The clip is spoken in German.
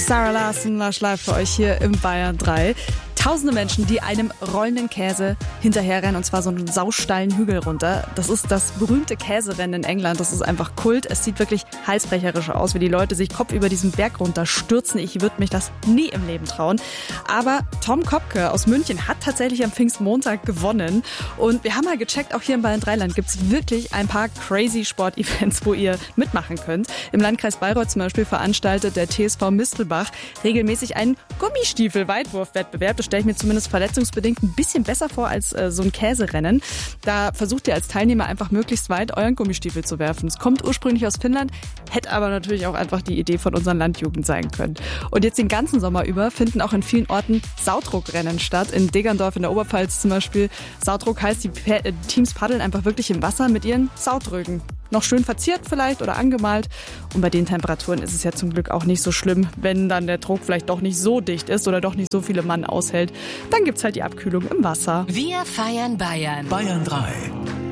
Sarah Larson, Lush Live für euch hier im Bayern 3. Tausende Menschen, die einem rollenden Käse hinterherrennen, und zwar so einen sausteilen Hügel runter. Das ist das berühmte Käserennen in England. Das ist einfach Kult. Es sieht wirklich halsbrecherisch aus, wie die Leute sich kopfüber diesen Berg runterstürzen. Ich würde mich das nie im Leben trauen. Aber Tom Kopke aus München hat tatsächlich am Pfingstmontag gewonnen. Und wir haben mal gecheckt, auch hier im Bayern 3-Land gibt es wirklich ein paar crazy Sport-Events, wo ihr mitmachen könnt. Im Landkreis Bayreuth zum Beispiel veranstaltet der TSV Mistelbach regelmäßig einen Gummistiefel-Weitwurfwettbewerb. Das stelle ich mir zumindest verletzungsbedingt ein bisschen besser vor als so ein Käserennen. Da versucht ihr als Teilnehmer einfach möglichst weit euren Gummistiefel zu werfen. Es kommt ursprünglich aus Finnland, hätte aber natürlich auch einfach die Idee von unseren Landjugend sein können. Und jetzt den ganzen Sommer über finden auch in vielen Orten Saudruckrennen statt. In Degerndorf in der Oberpfalz zum Beispiel. Saudruck heißt, die Teams paddeln einfach wirklich im Wasser mit ihren Saudrücken. Noch schön verziert vielleicht oder angemalt. Und bei den Temperaturen ist es ja zum Glück auch nicht so schlimm, wenn dann der Druck vielleicht doch nicht so dicht ist oder doch nicht so viele Mann aushält. Dann gibt's halt die Abkühlung im Wasser. Wir feiern Bayern. Bayern 3.